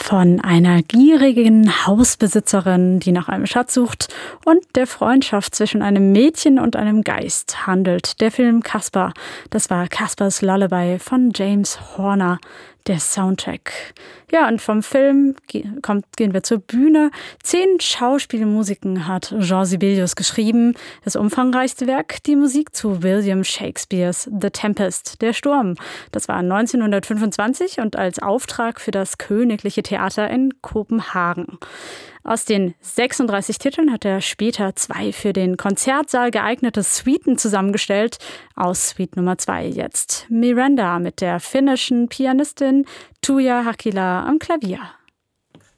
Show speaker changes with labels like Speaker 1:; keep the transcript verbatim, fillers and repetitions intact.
Speaker 1: Von einer gierigen Hausbesitzerin, die nach einem Schatz sucht, und der Freundschaft zwischen einem Mädchen und einem Geist handelt der Film Casper. Das war Caspers Lullaby von James Horner, der Soundtrack. Ja, und vom Film ge- kommt, gehen wir zur Bühne. Zehn Schauspielmusiken hat Jean Sibelius geschrieben. Das umfangreichste Werk, die Musik zu William Shakespeares The Tempest, der Sturm. Das war neunzehnhundertfünfundzwanzig und als Auftrag für das Königliche Theater in Kopenhagen. Aus den sechsunddreißig Titeln hat er später zwei für den Konzertsaal geeignete Suiten zusammengestellt. Aus Suite Nummer zwei jetzt Miranda mit der finnischen Pianistin Tuija Hakkila am Klavier.